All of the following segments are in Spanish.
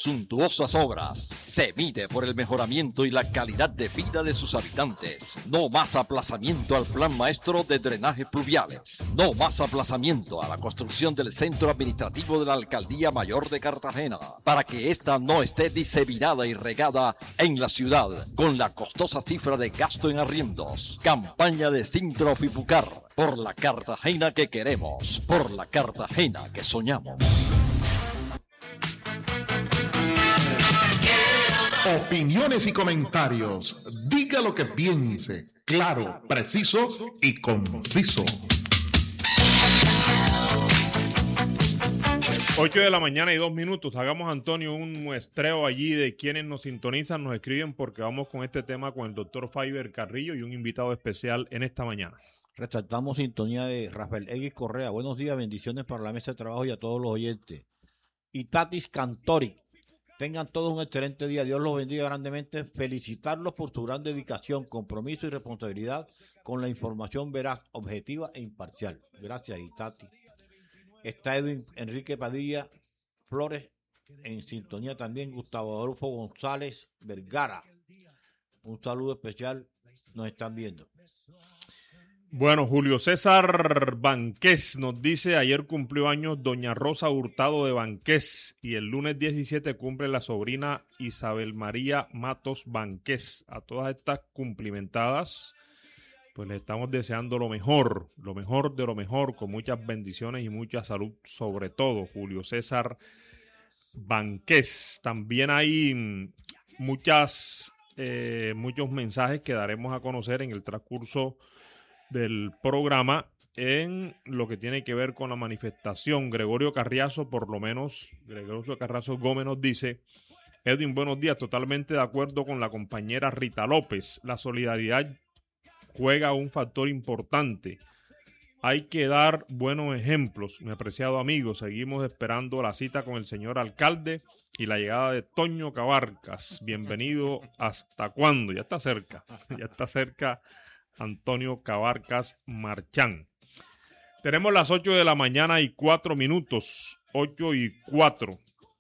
suntuosas obras. Se mide por el mejoramiento y la calidad de vida de sus habitantes. No más aplazamiento al plan maestro de drenajes pluviales. No más aplazamiento a la construcción del centro administrativo de la Alcaldía Mayor de Cartagena, para que ésta no esté diseminada y regada en la ciudad con la costosa cifra de gasto en arriendos. Campaña de Sintrofipucar, por la Cartagena que queremos, por la Cartagena que soñamos. Opiniones y comentarios. Diga lo que piense, claro, preciso y conciso. 8:02 a.m. Hagamos, Antonio, un muestreo allí de quienes nos sintonizan, nos escriben, porque vamos con este tema con el doctor Faiber Carrillo y un invitado especial en esta mañana. Resaltamos sintonía de Rafael X Correa. Buenos días, bendiciones para la mesa de trabajo y a todos los oyentes. Y Tatis Cantori. Tengan todos un excelente día. Dios los bendiga grandemente. Felicitarlos por su gran dedicación, compromiso y responsabilidad con la información veraz, objetiva e imparcial. Gracias, Itati. Está Edwin Enrique Padilla Flores en sintonía también. Gustavo Adolfo González Vergara. Un saludo especial. Nos están viendo. Bueno, Julio César Banqués nos dice: ayer cumplió años doña Rosa Hurtado de Banqués y el lunes 17 cumple la sobrina Isabel María Matos Banqués. A todas estas cumplimentadas, pues le estamos deseando lo mejor de lo mejor, con muchas bendiciones y mucha salud, sobre todo, Julio César Banqués. También hay muchos mensajes que daremos a conocer en el transcurso del programa en lo que tiene que ver con la manifestación. Gregorio Carriazo Gómez nos dice: Edwin, buenos días, totalmente de acuerdo con la compañera Rita López. La solidaridad juega un factor importante. Hay que dar buenos ejemplos, mi apreciado amigo. Seguimos esperando la cita con el señor alcalde y la llegada de Toño Cabarcas. Bienvenido. ¿Hasta cuándo? Ya está cerca Antonio Cabarcas Marchán. Tenemos las 8:04 a.m. 8:04.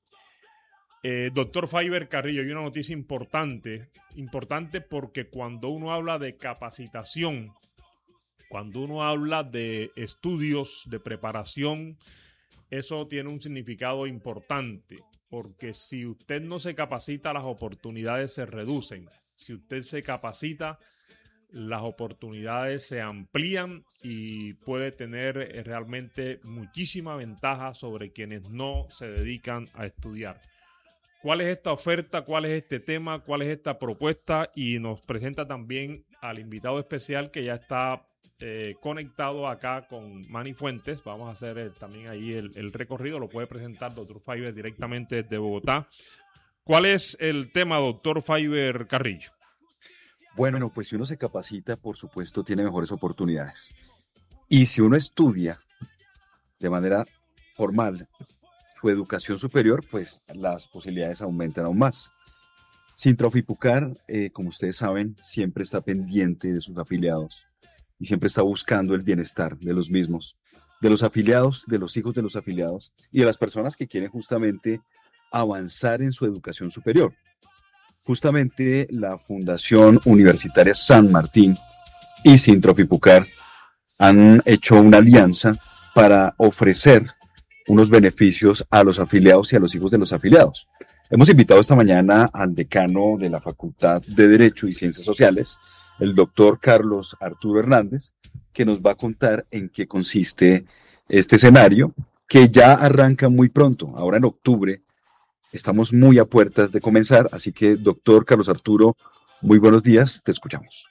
Doctor Faiber Carrillo, hay una noticia importante porque cuando uno habla de capacitación, cuando uno habla de estudios, de preparación, eso tiene un significado importante, porque si usted no se capacita, las oportunidades se reducen. Si usted se capacita, las oportunidades se amplían y puede tener realmente muchísima ventaja sobre quienes no se dedican a estudiar. ¿Cuál es esta oferta? ¿Cuál es este tema? ¿Cuál es esta propuesta? Y nos presenta también al invitado especial que ya está conectado acá con Manny Fuentes. Vamos a hacer también ahí el recorrido. Lo puede presentar doctor Faiber directamente desde Bogotá. ¿Cuál es el tema, doctor Faiber Carrillo? Bueno, pues si uno se capacita, por supuesto, tiene mejores oportunidades. Y si uno estudia de manera formal su educación superior, pues las posibilidades aumentan aún más. Sintrofipucar, como ustedes saben, siempre está pendiente de sus afiliados y siempre está buscando el bienestar de los mismos, de los afiliados, de los hijos de los afiliados y de las personas que quieren justamente avanzar en su educación superior. Justamente la Fundación Universitaria San Martín y Sintrofipucar han hecho una alianza para ofrecer unos beneficios a los afiliados y a los hijos de los afiliados. Hemos invitado esta mañana al decano de la Facultad de Derecho y Ciencias Sociales, el doctor Carlos Arturo Hernández, que nos va a contar en qué consiste este escenario, que ya arranca muy pronto, ahora en octubre. Estamos muy a puertas de comenzar, así que, doctor Carlos Arturo, muy buenos días, te escuchamos.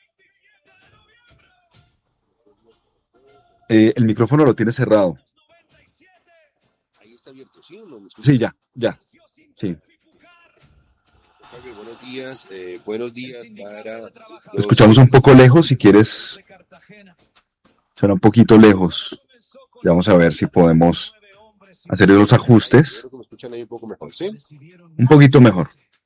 El micrófono lo tiene cerrado. Ahí está abierto, ¿sí o no? Sí, ya, sí. Buenos días para... Lo escuchamos un poco lejos, si quieres. Suena un poquito lejos. Ya vamos a ver si podemos hacer los ajustes. ¿Me escuchan ahí un poco mejor, sí? Un poquito mejor.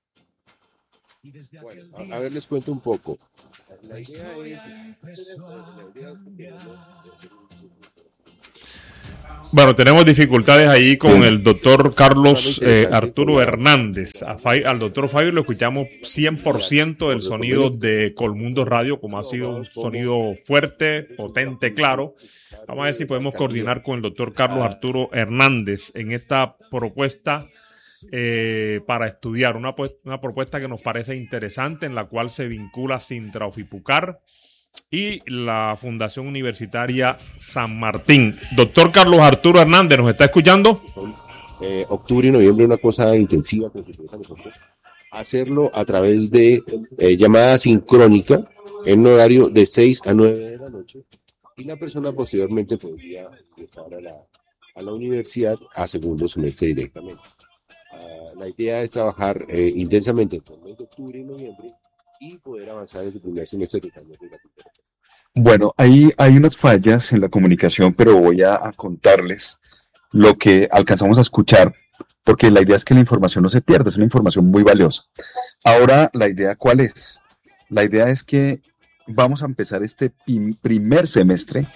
Bueno, a ver, les cuento un poco. La idea es Bueno, tenemos dificultades ahí con el doctor Carlos Arturo Claro. Hernández. Al doctor Fabio lo escuchamos 100% el sonido de Colmundo Radio, como ha sido un sonido fuerte, potente, claro. Vamos a ver si podemos coordinar con el doctor Carlos Arturo Hernández en esta propuesta para estudiar. Una propuesta que nos parece interesante, en la cual se vincula Sintra Ofipucar y la Fundación Universitaria San Martín. Doctor Carlos Arturo Hernández, ¿nos está escuchando? Octubre y noviembre una cosa intensiva con su empresa nosotros. Hacerlo a través de llamada sincrónica en un horario de 6 a 9 de la noche y la persona posteriormente podría ingresar a la universidad a segundo semestre directamente. La idea es trabajar intensamente entre el mes de octubre y noviembre y poder avanzar en su primer semestre totalmente gratuito. Bueno, hay unas fallas en la comunicación, pero voy a contarles lo que alcanzamos a escuchar, porque la idea es que la información no se pierda, es una información muy valiosa. Ahora, ¿la idea cuál es? La idea es que vamos a empezar este primer semestre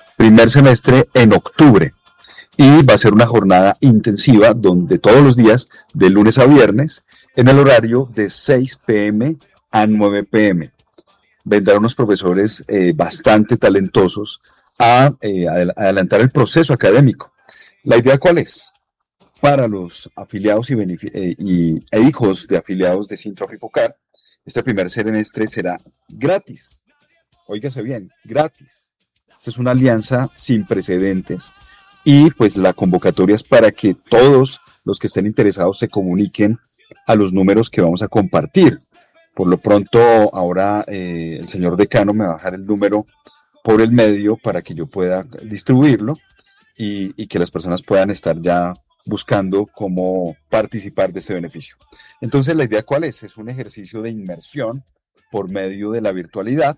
en octubre, y va a ser una jornada intensiva donde todos los días, de lunes a viernes, en el horario de 6 p.m. a 9 p.m. vendrán unos profesores bastante talentosos a adelantar el proceso académico. ¿La idea cuál es? Para los afiliados e hijos de afiliados de Sintra Ofipucar, este primer semestre será gratis. Óigase bien, gratis. Esta es una alianza sin precedentes y pues la convocatoria es para que todos los que estén interesados se comuniquen a los números que vamos a compartir. Por lo pronto, ahora el señor decano me va a bajar el número por el medio para que yo pueda distribuirlo y que las personas puedan estar ya buscando cómo participar de este beneficio. Entonces, ¿la idea cuál es? Es un ejercicio de inmersión por medio de la virtualidad.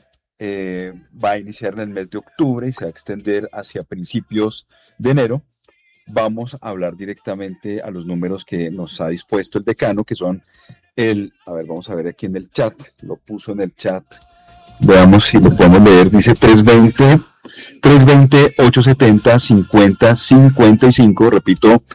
Va a iniciar en el mes de octubre y se va a extender hacia principios de enero. Vamos a hablar directamente a los números que nos ha dispuesto el decano, que son vamos a ver aquí en el chat, lo puso en el chat, veamos si lo podemos leer, dice 320-870-50-55, repito,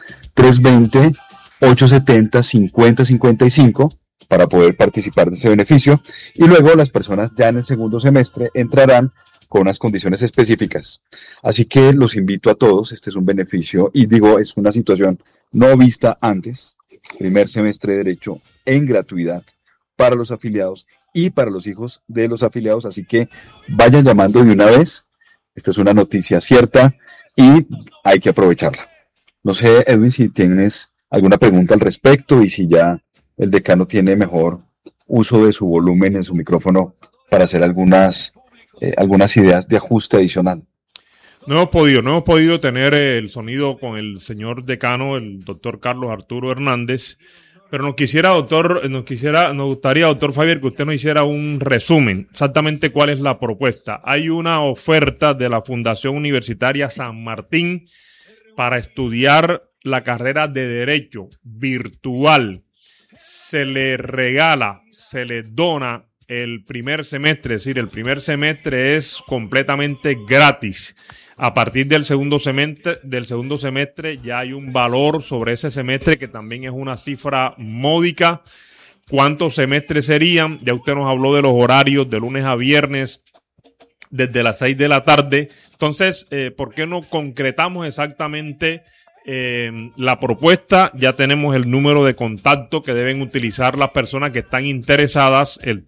320-870-50-55 para poder participar de ese beneficio, y luego las personas ya en el segundo semestre entrarán con unas condiciones específicas. Así que los invito a todos, este es un beneficio, y digo, es una situación no vista antes, primer semestre de Derecho en gratuidad para los afiliados y para los hijos de los afiliados, así que vayan llamando de una vez, esta es una noticia cierta y hay que aprovecharla. No sé, Edwin, si tienes alguna pregunta al respecto y si ya el decano tiene mejor uso de su volumen en su micrófono para hacer algunas ideas de ajuste adicional. No hemos podido tener el sonido con el señor decano, el doctor Carlos Arturo Hernández, pero nos gustaría, doctor Fabier, que usted nos hiciera un resumen, exactamente cuál es la propuesta. Hay una oferta de la Fundación Universitaria San Martín para estudiar la carrera de Derecho virtual. Se le regala, se le dona el primer semestre, es decir, el primer semestre es completamente gratis. A partir del segundo semestre ya hay un valor sobre ese semestre que también es una cifra módica. ¿Cuántos semestres serían? Ya usted nos habló de los horarios de lunes a viernes desde las 6 de la tarde. Entonces, ¿por qué no concretamos exactamente la propuesta? Ya tenemos el número de contacto que deben utilizar las personas que están interesadas, el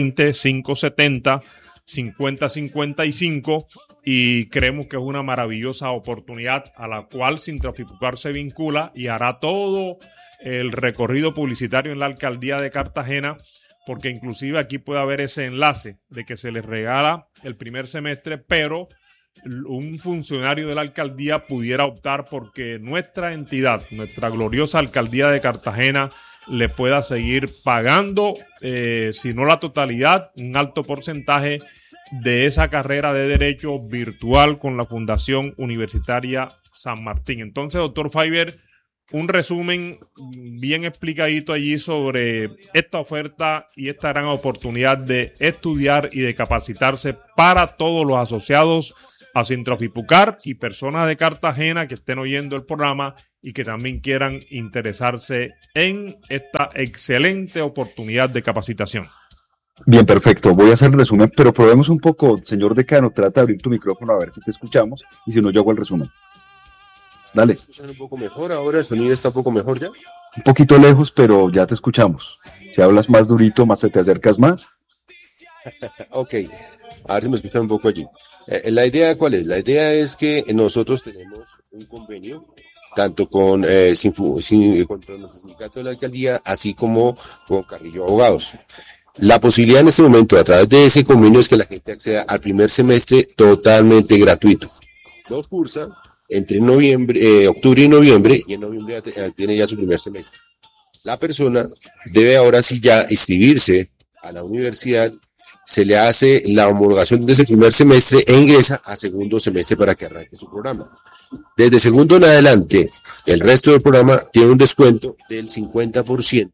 320-570-5055, y creemos que es una maravillosa oportunidad a la cual Sintra Ofipucar se vincula y hará todo el recorrido publicitario en la alcaldía de Cartagena, porque inclusive aquí puede haber ese enlace de que se les regala el primer semestre, pero un funcionario de la alcaldía pudiera optar porque nuestra entidad, nuestra gloriosa alcaldía de Cartagena, le pueda seguir pagando, si no la totalidad, un alto porcentaje de esa carrera de Derecho virtual con la Fundación Universitaria San Martín. Entonces, doctor Faber, un resumen bien explicadito allí sobre esta oferta y esta gran oportunidad de estudiar y de capacitarse para todos los asociados a Sintrafipucar y personas de Cartagena que estén oyendo el programa y que también quieran interesarse en esta excelente oportunidad de capacitación. Bien, perfecto. Voy a hacer el resumen, pero probemos un poco, señor decano, trata de abrir tu micrófono a ver si te escuchamos y si no, yo hago el resumen. Dale. ¿Me escuchan un poco mejor ahora? ¿El sonido está un poco mejor ya? Un poquito lejos, pero ya te escuchamos. Si hablas más durito, más te acercas más. Ok, a ver si me escuchan un poco allí. ¿La idea cuál es? La idea es que nosotros tenemos un convenio tanto con contra nuestro sindicato de la alcaldía, así como con Carrillo Abogados. La posibilidad en este momento, a través de ese convenio, es que la gente acceda al primer semestre totalmente gratuito. Lo cursa entre octubre y noviembre, y en noviembre tiene ya su primer semestre. La persona debe ahora sí ya inscribirse a la universidad, se le hace la homologación de ese primer semestre e ingresa a segundo semestre para que arranque su programa. Desde segundo en adelante, el resto del programa tiene un descuento del 50%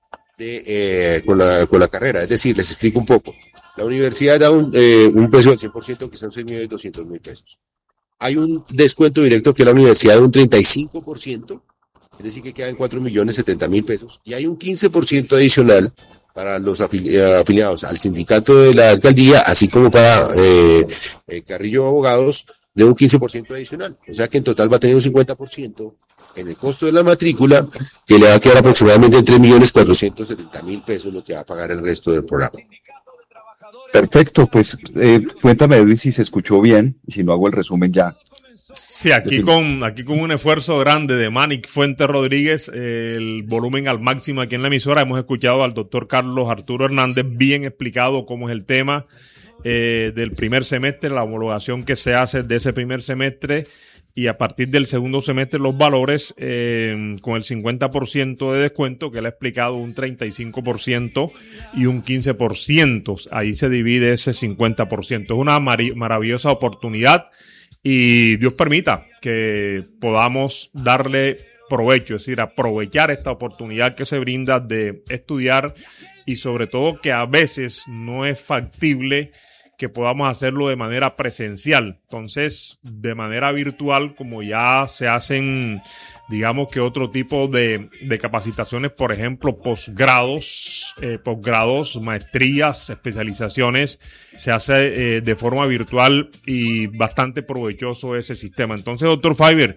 con la carrera. Es decir, les explico un poco. La universidad da un precio del 100%, que son 6.200.000 pesos. Hay un descuento directo que la universidad da un 35%, es decir, que quedan 4.070.000 pesos. Y hay un 15% adicional para los afiliados al sindicato de la alcaldía, así como para Carrillo Abogados, de un 15% adicional. O sea que en total va a tener un 50% en el costo de la matrícula, que le va a quedar aproximadamente en 3.470.000 pesos, lo que va a pagar el resto del programa. Perfecto, pues cuéntame, Edwin, si se escuchó bien, y si no hago el resumen ya. Sí, aquí con un esfuerzo grande de Manic Fuentes Rodríguez, el volumen al máximo aquí en la emisora. Hemos escuchado al doctor Carlos Arturo Hernández bien explicado cómo es el tema del primer semestre, la homologación que se hace de ese primer semestre, y a partir del segundo semestre los valores con el 50% de descuento, que él ha explicado, un 35% y un 15%. Ahí se divide ese 50%. Es una maravillosa oportunidad. Y Dios permita que podamos darle provecho, es decir, aprovechar esta oportunidad que se brinda de estudiar, y sobre todo que a veces no es factible que podamos hacerlo de manera presencial. Entonces, de manera virtual, como ya se hacen, digamos que otro tipo de capacitaciones, por ejemplo, posgrados, maestrías, especializaciones, se hace de forma virtual y bastante provechoso ese sistema. Entonces, doctor Fiber,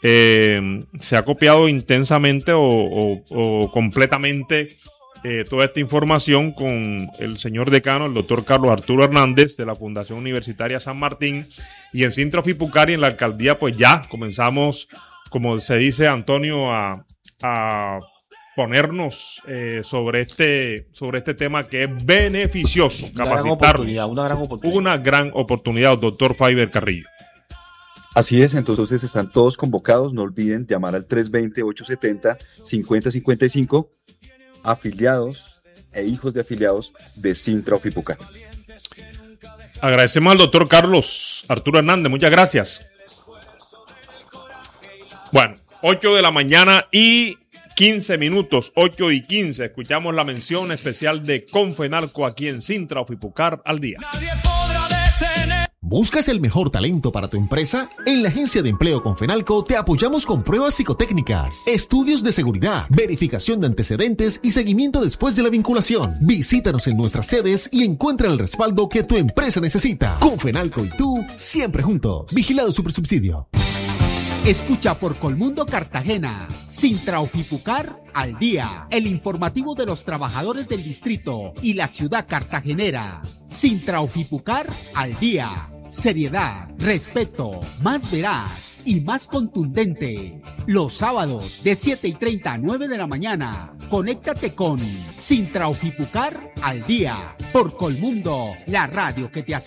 ¿se ha copiado intensamente o completamente toda esta información con el señor decano, el doctor Carlos Arturo Hernández, de la Fundación Universitaria San Martín? Y en Sintrafipucar y en la alcaldía, pues ya comenzamos, como se dice, Antonio, a ponernos sobre este tema que es beneficioso, capacitarnos. Una gran oportunidad, doctor Fiber Carrillo. Así es, entonces están todos convocados. No olviden llamar al 320-870-5055, afiliados e hijos de afiliados de Sintrafipucar. Agradecemos al doctor Carlos Arturo Hernández, muchas gracias. Bueno, 8 de la mañana y 15 minutos, 8 y 15. Escuchamos la mención especial de Confenalco aquí en Sintrafipucar al día. ¿Buscas el mejor talento para tu empresa? En la Agencia de Empleo Confenalco te apoyamos con pruebas psicotécnicas, estudios de seguridad, verificación de antecedentes y seguimiento después de la vinculación. Visítanos en nuestras sedes y encuentra el respaldo que tu empresa necesita. Confenalco y tú, siempre juntos. Vigilado Supersubsidio. Escucha por Colmundo Cartagena, Sintrafipucar al día, el informativo de los trabajadores del distrito y la ciudad cartagenera. Sintrafipucar al día, seriedad, respeto, más veraz y más contundente. Los sábados de 7:30 a 9 de la mañana, conéctate con Sintrafipucar al día por Colmundo, la radio que te hace